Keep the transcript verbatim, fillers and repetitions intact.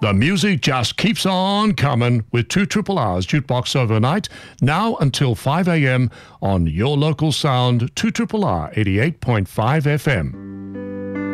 The music just keeps on coming with two Triple R's Jukebox Overnight, now until five a.m. on your local sound, two Triple R eighty-eight point five F M.